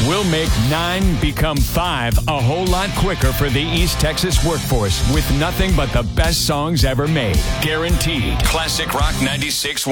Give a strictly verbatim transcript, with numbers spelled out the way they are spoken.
We'll make nine become five a whole lot quicker for the East Texas workforce with nothing but the best songs ever made. Guaranteed. Classic Rock ninety-six.